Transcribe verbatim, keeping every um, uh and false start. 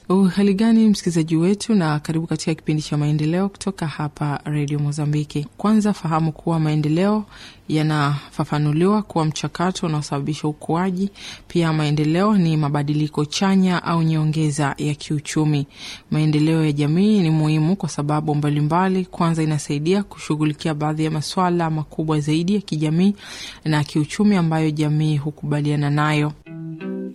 Uhali gani msikilizaji wetu, na karibu katika kipindi cha maendeleo kutoka hapa Radio Mozambiki. Kwanza fahamu kuwa maendeleo yanafafanuliwa kuwa mchakato unaosababisha ukuaji. Pia maendeleo ni mabadiliko chanya au nyongeza ya kiuchumi. Maendeleo ya jamii ni muhimu kwa sababu mbalimbali. Kwanza, inasaidia kushughulikia baadhi ya masuala makubwa zaidi ya kijamii na kiuchumi ambayo jamii hukubaliana nayo.